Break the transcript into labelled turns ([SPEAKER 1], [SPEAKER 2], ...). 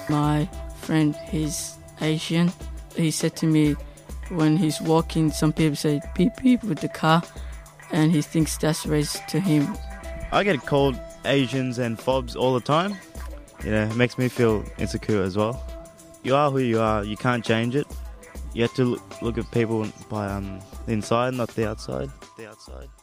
[SPEAKER 1] My friend, he's Asian. He said to me when he's walking, some people say beep beep with the car, and he thinks that's racist to him.
[SPEAKER 2] I get called Asians and fobs all the time. It makes me feel insecure as well. You are who you are. You can't change it. You have to look at people by the inside, not the outside.